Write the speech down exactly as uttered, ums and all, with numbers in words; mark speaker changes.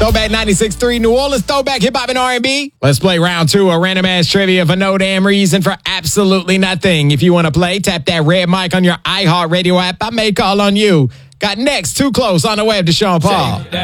Speaker 1: Throwback ninety-six point three New Orleans, throwback hip hop and R and B. Let's play round two of random ass trivia for no damn reason for absolutely nothing. If you want to play, tap that red mic on your iHeartRadio app. I may call on you. Got next, Too Close on the way of Deshaun Paul.